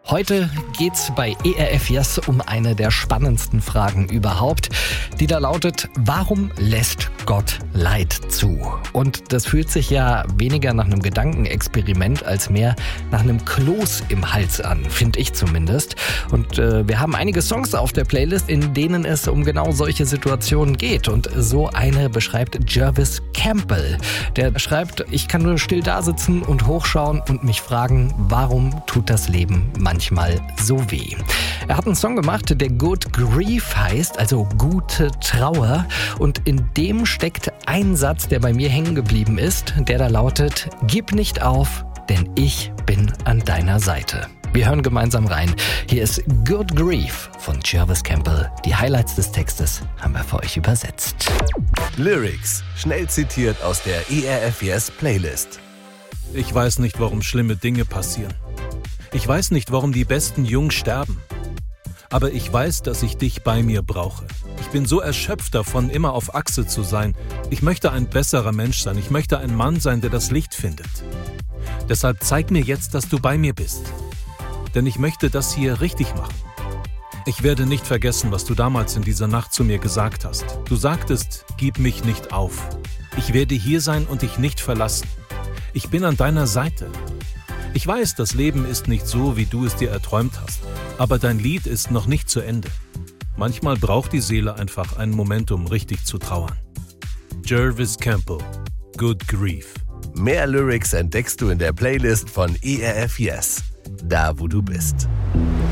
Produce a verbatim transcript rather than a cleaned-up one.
Heute geht's bei E R F Yes um eine der spannendsten Fragen überhaupt, die da lautet: Warum lässt Gott Leid zu? Und das fühlt sich ja weniger nach einem Gedankenexperiment als mehr nach einem Kloß im Hals an, finde ich zumindest. Und äh, wir haben einige Songs auf der Playlist, in denen es um genau solche Situationen geht. Und so eine beschreibt Jervis Campbell. Der schreibt: Ich kann nur still da sitzen und hochschauen und mich fragen, warum tut das Leben manchmal so weh. Er hat einen Song gemacht, der Good Grief heißt, also gute Trauer. Und in dem steckt ein Satz, der bei mir hängen geblieben ist, der da lautet: Gib nicht auf, denn ich bin an deiner Seite. Wir hören gemeinsam rein. Hier ist Good Grief von Jervis Campbell. Die Highlights des Textes haben wir für euch übersetzt. Lyrics, schnell zitiert aus der E R F Yes Playlist. Ich weiß nicht, warum schlimme Dinge passieren. Ich weiß nicht, warum die besten Jungs sterben. Aber ich weiß, dass ich dich bei mir brauche. Ich bin so erschöpft davon, immer auf Achse zu sein. Ich möchte ein besserer Mensch sein. Ich möchte ein Mann sein, der das Licht findet. Deshalb zeig mir jetzt, dass du bei mir bist. Denn ich möchte das hier richtig machen. Ich werde nicht vergessen, was du damals in dieser Nacht zu mir gesagt hast. Du sagtest, gib mich nicht auf. Ich werde hier sein und dich nicht verlassen. Ich bin an deiner Seite. Ich weiß, das Leben ist nicht so, wie du es dir erträumt hast, aber dein Lied ist noch nicht zu Ende. Manchmal braucht die Seele einfach einen Moment, um richtig zu trauern. Jervis Campbell, Good Grief. Mehr Lyrics entdeckst du in der Playlist von E R F Yes, da wo du bist.